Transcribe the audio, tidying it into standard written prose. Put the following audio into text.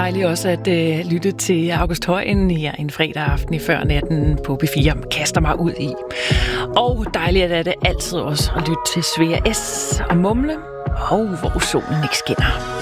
Dejligt også at lytte til August Højen her en fredag aften i før natten på P4. Kaster mig ud i. Og dejligt er det altid også at lytte til Svea S. og Mumle, og hvor solen ikke skinner.